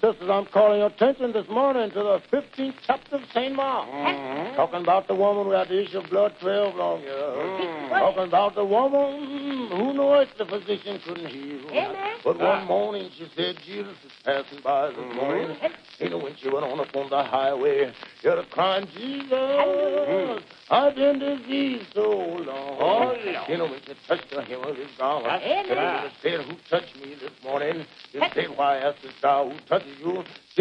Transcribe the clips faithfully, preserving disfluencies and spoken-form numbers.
sisters, I'm calling your attention this morning to the fifteenth chapter of Saint Mark. Mm-hmm. Talking about the woman who had the issue of blood twelve long years. Mm-hmm. Talking about the woman who knows the physician couldn't heal. Amen. But one morning she said, Jesus is passing by this morning. Mm-hmm. You know, when she went on up on the highway, she heard a crying, Jesus, mm-hmm. I've been diseased so long. Oh, you know, when she touched the hem of his garment, and he said, who touched me this morning? He said, why askest thou who touches you?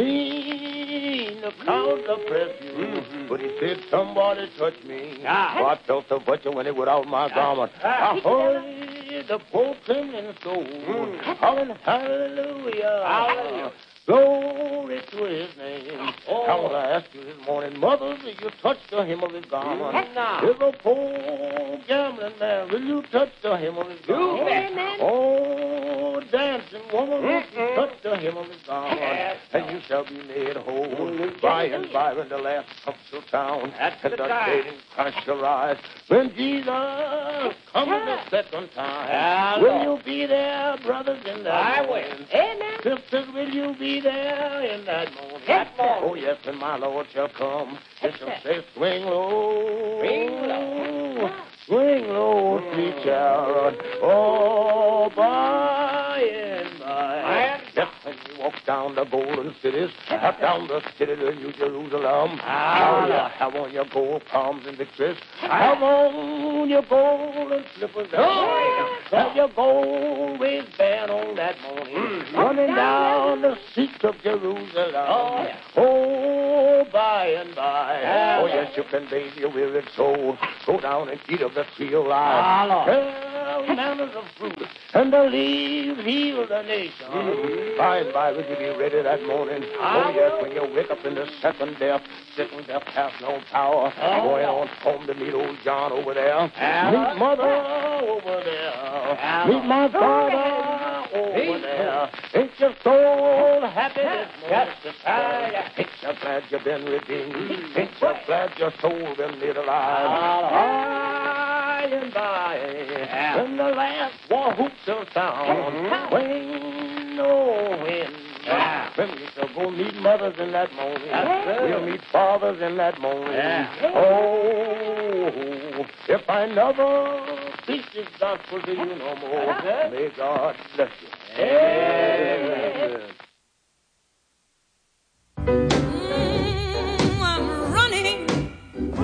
Seen the crowds oppress you. Mm-hmm. But he said, somebody touched me. Ah. Oh, I felt the virtue when it went out my garment. Ah. I heard the poor trembling soul. Mm. Hallelujah. Hallelujah. Glory to his name. Oh. I want to ask you this morning, mothers, will you touch the hem of his garment? Mm-hmm. If a poor gambling man, will you touch the hem of his garment? Amen. Oh, dancing woman, will you touch the hem of his garment? Yes. And you shall be made whole. Mm-hmm. By and by, when the last comes to town, That's and the, the dead in Christ shall rise. When Jesus comes the second time, will you be there, brothers, in that I will. Amen. Sisters, will you be there in that morning? That morning. Oh, yes, and my Lord shall come. It shall say, swing low. Swing low. Swing low, sweet child. Oh, by and by. Yes, and you walk down the golden cities, up down the city of New Jerusalem. Ah, you have on your gold palms and victories. Have on your golden slippers. Oh, have your gold waistband on that morning. Mm-hmm. Running down the streets of Jerusalem. Oh, yeah. Oh, by and by. Yeah. Oh, yes, you can bathe your wearied soul. Go down and eat of the tree of life. Ah, Twelve manners of fruit, and the leaves heal the nation. Mm-hmm. By and by, will you be ready that morning? Ah, oh, yes, when you wake up in the second death, second death has no power. Oh, going on home to meet old John over there. Ah, meet Mother over there. Ah, meet my father over there. Ain't you so happy this morning? Ain't you glad you've been redeemed? Ain't you glad your soul been made alive? By and by, when the last war whoop shall sound, when, oh, when, when we shall go meet mothers in that morning, we'll meet fathers in that morning. Oh, if I never preach this gospel to you no more, may God bless you. Amen.